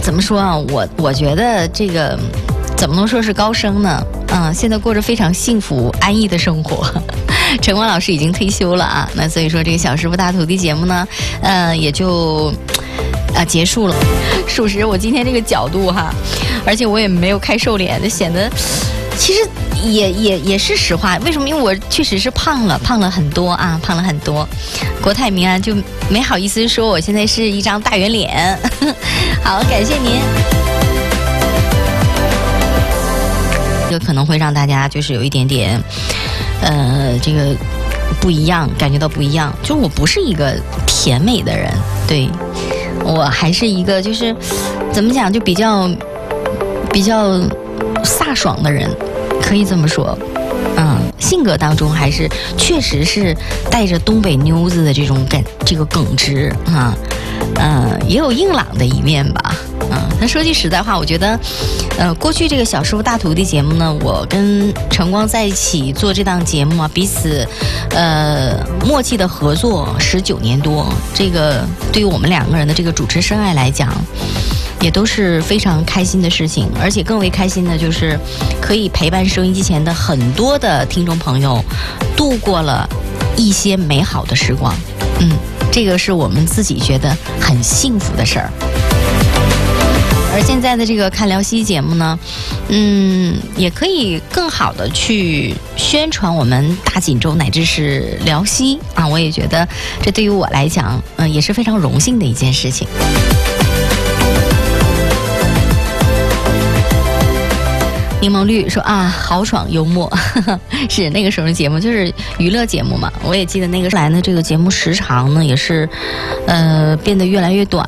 怎么说啊？我觉得这个怎么能说是高升呢？现在过着非常幸福安逸的生活。陈光老师已经退休了啊，那所以说这个小师傅大徒弟节目呢，也就结束了。属实，我今天这个角度哈，而且我也没有开瘦脸，就显得其实也是实话。为什么？因为我确实是胖了很多啊，胖了很多。国泰民安就没好意思说我现在是一张大圆脸。好，感谢您。这个可能会让大家就是有一点点，这个不一样，感觉到不一样。就我不是一个甜美的人，对，我还是一个就是怎么讲，就比较飒爽的人，可以这么说。性格当中还是确实是带着东北妞子的这个耿直啊，也有硬朗的一面吧。那说句实在话，我觉得，过去这个小师傅大徒弟节目呢，我跟晨光在一起做这档节目啊，彼此默契的合作19年多，这个对于我们两个人的这个主持生涯来讲，也都是非常开心的事情，而且更为开心的就是可以陪伴收音机前的很多的听众朋友度过了一些美好的时光。这个是我们自己觉得很幸福的事儿。而现在的这个看辽西节目呢，也可以更好的去宣传我们大锦州乃至是辽西啊，我也觉得这对于我来讲，也是非常荣幸的一件事情。柠檬绿说啊，豪爽幽默，是那个时候的节目就是娱乐节目嘛。我也记得那个来呢，这个节目时长呢也是，变得越来越短